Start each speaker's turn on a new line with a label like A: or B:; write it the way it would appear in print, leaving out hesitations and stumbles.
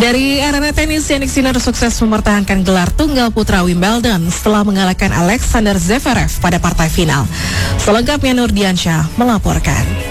A: Dari arena tenis, Jannik Sinner sukses mempertahankan gelar tunggal putra Wimbledon setelah mengalahkan Alexander Zverev pada partai final. Selengkapnya Nur Diansyah melaporkan.